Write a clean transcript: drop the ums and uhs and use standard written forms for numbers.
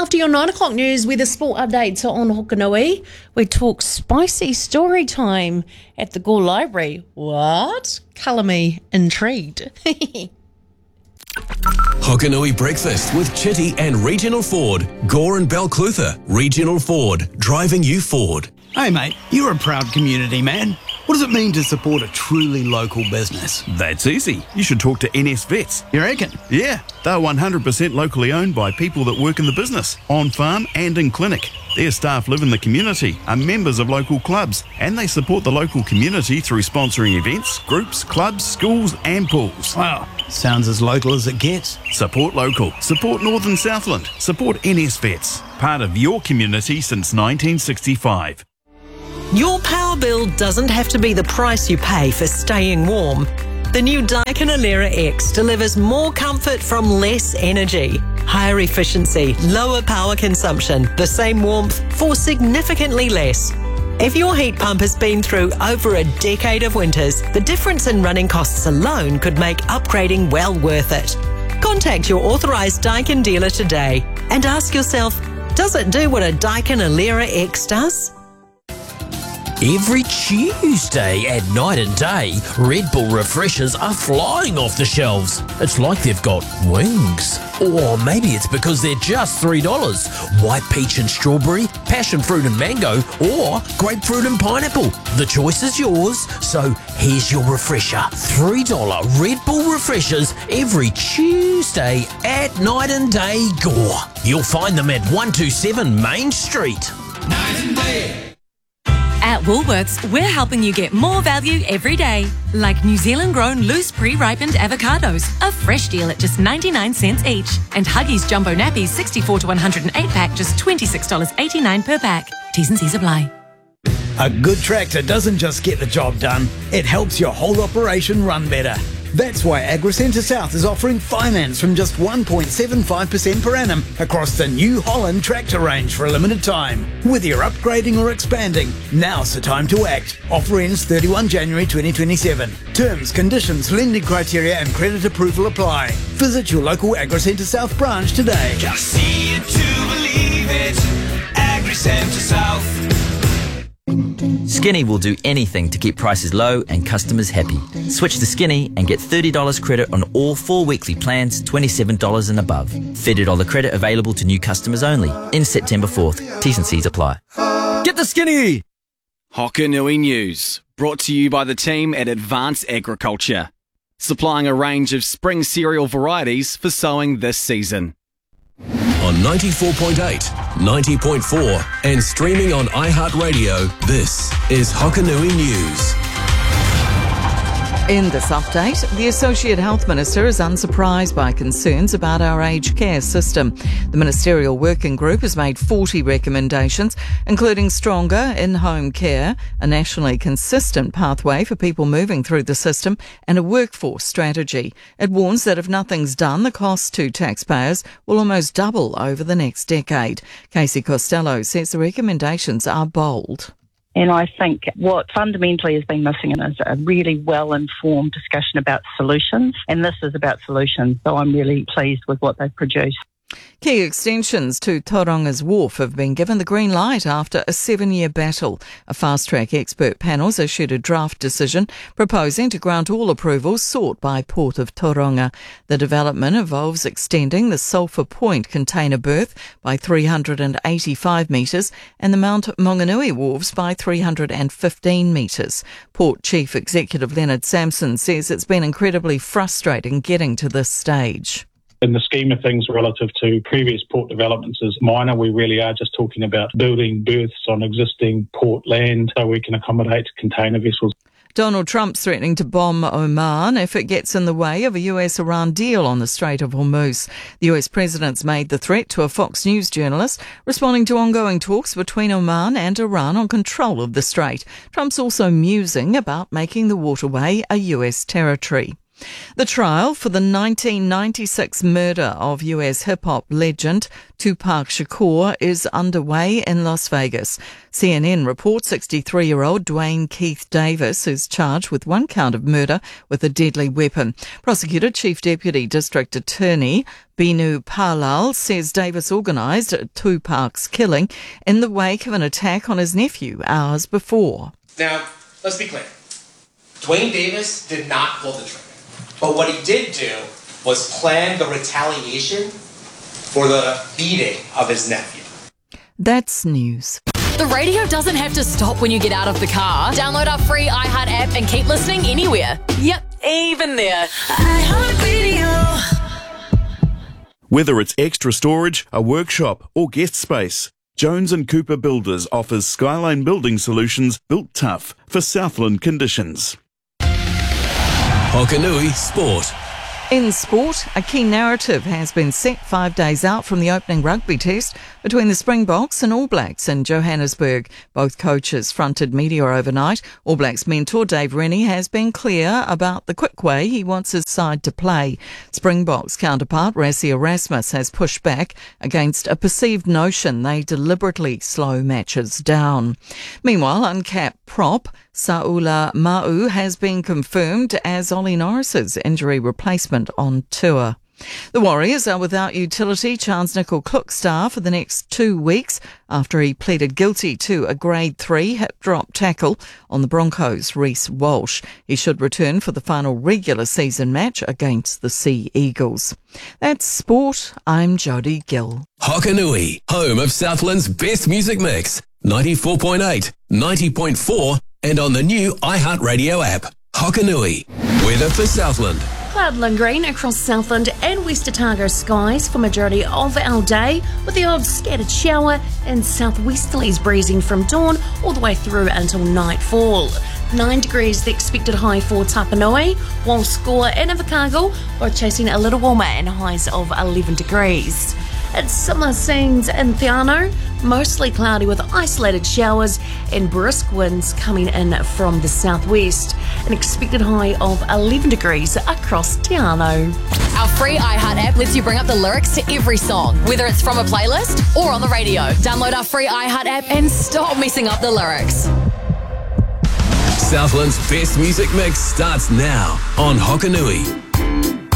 After your 9 o'clock news with the sport updates on Hokanui, we talk spicy story time at the Gore Library. What? Colour me intrigued. Hokanui Breakfast with Chitty and Regional Ford. Gore and Balclutha. Regional Ford. Driving you forward. Hey mate, you're a proud community man. What does it mean to support a truly local business? That's easy. You should talk to NS Vets. You reckon? Yeah, they're 100% locally owned by people that work in the business, on farm and in clinic. Their staff live in the community, are members of local clubs, and they support the local community through sponsoring events, groups, clubs, schools and pools. Wow, sounds as local as it gets. Support local. Support Northern Southland. Support NS Vets. Part of your community since 1965. Your power bill doesn't have to be the price you pay for staying warm. The new Daikin Alera X delivers more comfort from less energy, higher efficiency, lower power consumption, the same warmth for significantly less. If your heat pump has been through over a decade of winters, the difference in running costs alone could make upgrading well worth it. Contact your authorised Daikin dealer today and ask yourself, does it do what a Daikin Alera X does? Every Tuesday at Night and Day, Red Bull refreshers are flying off the shelves. It's like they've got wings. Or maybe it's because they're just $3. White peach and strawberry, passion fruit and mango, or grapefruit and pineapple. The choice is yours, so here's your refresher. $3 Red Bull refreshers every Tuesday at Night and Day Gore. You'll find them at 127 Main Street. Night and Day. At Woolworths, we're helping you get more value every day. Like New Zealand-grown loose pre-ripened avocados, a fresh deal at just 99 cents each. And Huggies Jumbo Nappies 64 to 108 pack, just $26.89 per pack. T's and C's apply. A good tractor doesn't just get the job done, it helps your whole operation run better. That's why AgriCentre South is offering finance from just 1.75% per annum across the New Holland tractor range for a limited time. Whether you're upgrading or expanding, now's the time to act. Offer ends 31 January 2027. Terms, conditions, lending criteria and credit approval apply. Visit your local AgriCentre South branch today. Gotta see it to believe it. AgriCentre South. Skinny will do anything to keep prices low and customers happy. Switch to Skinny and get $30 credit on all 4 weekly plans, $27 and above. $30 credit available to new customers only. In September 4th. T's and C's apply. Get the Skinny! Hokanui News, brought to you by the team at Advanced Agriculture, supplying a range of spring cereal varieties for sowing this season. On 94.8, 90.4 and streaming on iHeartRadio, this is Hokanui News. In this update, the Associate Health Minister is unsurprised by concerns about our aged care system. The Ministerial Working Group has made 40 recommendations, including stronger in-home care, a nationally consistent pathway for people moving through the system, and a workforce strategy. It warns that if nothing's done, the cost to taxpayers will almost double over the next decade. Casey Costello says the recommendations are bold. And I think what fundamentally has been missing is a really well-informed discussion about solutions. And this is about solutions. So I'm really pleased with what they've produced. Key extensions to Tauranga's Wharf have been given the green light after a 7-year battle. A fast-track expert panel has issued a draft decision proposing to grant all approvals sought by Port of Tauranga. The development involves extending the Sulphur Point container berth by 385 metres and the Mount Maunganui wharves by 315 metres. Port Chief Executive Leonard Sampson says it's been incredibly frustrating getting to this stage. In the scheme of things relative to previous port developments is minor. We really are just talking about building berths on existing port land so we can accommodate container vessels. Donald Trump's threatening to bomb Oman if it gets in the way of a US-Iran deal on the Strait of Hormuz. The US president's made the threat to a Fox News journalist, responding to ongoing talks between Oman and Iran on control of the strait. Trump's also musing about making the waterway a US territory. The trial for the 1996 murder of US hip-hop legend Tupac Shakur is underway in Las Vegas. CNN reports 63-year-old Dwayne Keith Davis is charged with one count of murder with a deadly weapon. Prosecutor Chief Deputy District Attorney Binu Palal says Davis organised Tupac's killing in the wake of an attack on his nephew hours before. Now, let's be clear. Dwayne Davis did not pull the trigger. But what he did do was plan the retaliation for the beating of his nephew. That's news. The radio doesn't have to stop when you get out of the car. Download our free iHeart app and keep listening anywhere. Yep, even there. iHeartRadio. Whether it's extra storage, a workshop or guest space, Jones & Cooper Builders offers Skyline building solutions built tough for Southland conditions. Hokanui Sport. In sport, a key narrative has been set 5 days out from the opening rugby test between the Springboks and All Blacks in Johannesburg. Both coaches fronted media overnight. All Blacks mentor Dave Rennie has been clear about the quick way he wants his side to play. Springboks counterpart Rassie Erasmus has pushed back against a perceived notion they deliberately slow matches down. Meanwhile, uncapped prop Saula Ma'u has been confirmed as Ollie Norris's injury replacement on tour. The Warriors are without utility Charnze Nicoll-Klokstad for the next 2 weeks after he pleaded guilty to a Grade 3 hip drop tackle on the Broncos' Reece Walsh. He should return for the final regular season match against the Sea Eagles. That's sport. I'm Jodie Gill. Hokanui, home of Southland's best music mix. 94.8, 90.4 and on the new iHeartRadio app. Hokanui, weather for Southland. Cloudland and green across Southland and West Otago skies for majority of our day, with the odd scattered shower and southwesterlies breezing from dawn all the way through until nightfall. 9 degrees the expected high for Tapanui, while Score and Invercargill are chasing a little warmer and highs of 11 degrees. It's similar scenes in Theano, mostly cloudy with isolated showers and brisk winds coming in from the southwest. An expected high of 11 degrees across Theano. Our free iHeart app lets you bring up the lyrics to every song, whether it's from a playlist or on the radio. Download our free iHeart app and stop messing up the lyrics. Southland's best music mix starts now on Hokanui.